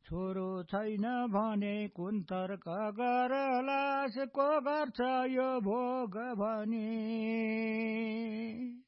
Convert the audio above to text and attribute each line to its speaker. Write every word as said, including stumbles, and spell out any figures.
Speaker 1: छोरो छैन भने कुन तर्क गरलास को गर्छ यो भोग भने